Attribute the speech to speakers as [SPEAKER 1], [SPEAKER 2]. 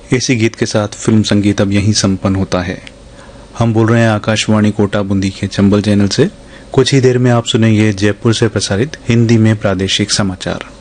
[SPEAKER 1] इसी गीत के साथ फिल्म संगीत अब यहीं संपन्न होता है। हम बोल रहे हैं आकाशवाणी कोटा बूंदी के चंबल चैनल से। कुछ ही देर में आप सुनेंगे जयपुर से प्रसारित हिंदी में प्रादेशिक समाचार।